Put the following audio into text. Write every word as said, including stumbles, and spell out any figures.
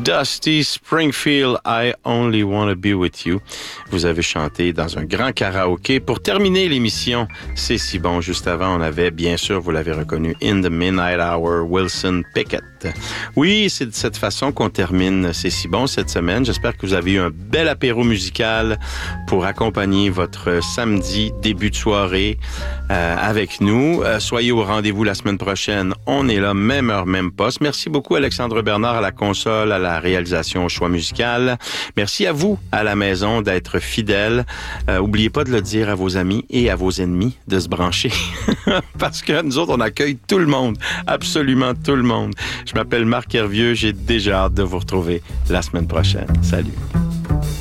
Dusty Springfield, I Only Wanna Be With You. Vous avez chanté dans un grand karaoké. Pour terminer l'émission, c'est si bon. Juste avant, on avait, bien sûr, vous l'avez reconnu, In the Midnight Hour, Wilson Pickett. Oui, c'est de cette façon qu'on termine C'est si bon cette semaine. J'espère que vous avez eu un bel apéro musical pour accompagner votre samedi début de soirée euh, avec nous. Euh, soyez au rendez-vous la semaine prochaine. On est là, même heure, même poste. Merci beaucoup Alexandre Bernard à la console, à la réalisation, au choix musical. Merci à vous à la maison d'être fidèles. Euh, oubliez pas de le dire à vos amis et à vos ennemis de se brancher parce que nous autres, on accueille tout le monde, absolument tout le monde. Je m'appelle Marc Hervieux. J'ai déjà hâte de vous retrouver la semaine prochaine. Salut.